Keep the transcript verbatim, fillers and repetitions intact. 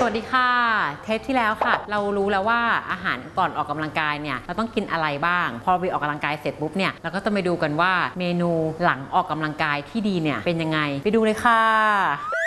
วัสดีค่ะเทปที่แล้วค่ะเรารู้แล้วว่าอาหารก่อนออกกำลังกายเนี่ยเราต้องกินอะไรบ้างพอไปออกกำลังกายเสร็จปุ๊บเนี่ยเราก็จะไปดูกันว่าเมนูหลังออกกำลังกายที่ดีเนี่ยเป็นยังไงไปดูเลยค่ะ